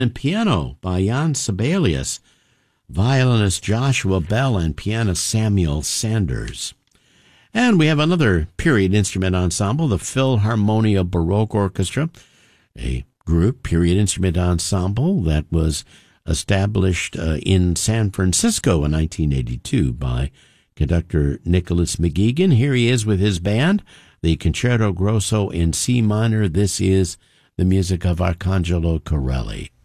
and piano by Jan Sibelius, violinist Joshua Bell, and pianist Samuel Sanders. And we have another period instrument ensemble, the Philharmonia Baroque Orchestra, a group period instrument ensemble that was established in San Francisco in 1982 by conductor Nicholas McGuigan. Here he is with his band, the Concerto Grosso in C minor. This is the music of Arcangelo Corelli.